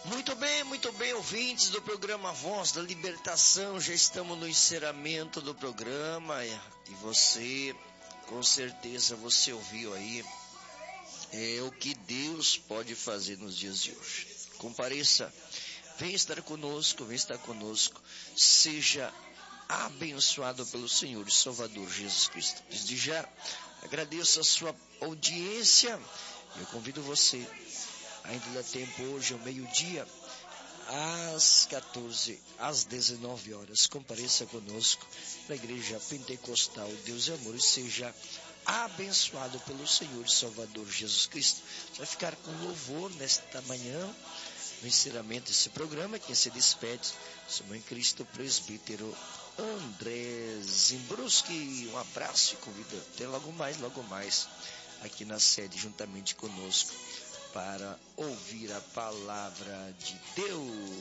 Muito bem, ouvintes do programa Voz da Libertação, já estamos no encerramento do programa e você, com certeza, você ouviu aí o que Deus pode fazer nos dias de hoje. Compareça, venha estar conosco, seja abençoado pelo Senhor e Salvador Jesus Cristo. Desde já, agradeço a sua audiência. Eu convido você, ainda dá tempo hoje, ao meio-dia, às 14, às 19 horas, compareça conosco na Igreja Pentecostal Deus e Amor e seja abençoado pelo Senhor e Salvador Jesus Cristo. Você vai ficar com louvor nesta manhã, no encerramento desse programa. Quem se despede, seu irmão em Cristo, presbítero André Zimbruski. Um abraço e convido até logo mais, aqui na sede, juntamente conosco, para ouvir a palavra de Deus.